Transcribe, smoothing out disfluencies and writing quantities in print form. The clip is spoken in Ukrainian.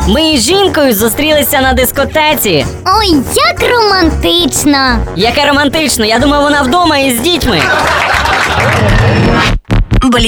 Ми із жінкою зустрілися на дискотеці. Ой, як романтично! Яке романтично, я думав, вона вдома із дітьми. Блін.